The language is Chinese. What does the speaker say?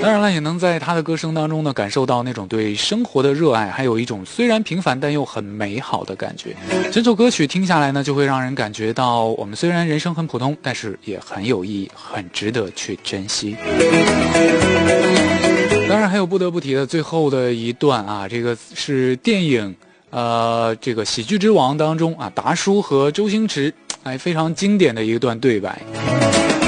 当然了，也能在他的歌声当中呢，感受到那种对生活的热爱，还有一种虽然平凡但又很美好的感觉。整首歌曲听下来呢，就会让人感觉到，我们虽然人生很普通，但是也很有意义，很值得去珍惜。当然还有不得不提的最后的一段啊，这个是电影这个喜剧之王当中啊，达叔和周星驰非常经典的一段对白。